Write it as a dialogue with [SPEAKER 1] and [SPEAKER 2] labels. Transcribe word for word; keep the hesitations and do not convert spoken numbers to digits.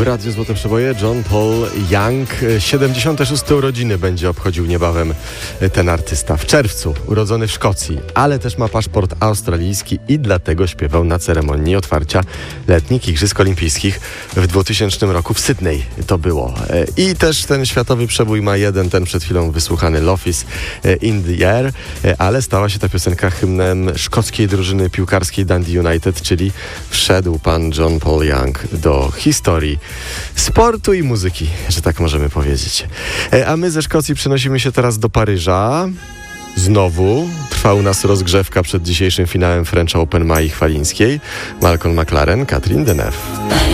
[SPEAKER 1] W Radiu Złote Przeboje John Paul Young. siedemdziesiąte szóste urodziny będzie obchodził niebawem ten artysta. W czerwcu, urodzony w Szkocji, ale też ma paszport australijski i dlatego śpiewał na ceremonii otwarcia letnich Igrzysk Olimpijskich w dwutysięcznym roku w Sydney. To było. I też ten światowy przebój ma jeden, ten przed chwilą wysłuchany Love is in the Air, ale stała się ta piosenka hymnem szkockiej drużyny piłkarskiej Dundee United, czyli wszedł pan John Paul Young do historii sportu i muzyki, że tak możemy powiedzieć. A my ze Szkocji przenosimy się teraz do Paryża. Znowu trwa u nas rozgrzewka przed dzisiejszym finałem French Open Mai Chwalińskiej. Malcolm McLaren, Catherine Deneuve.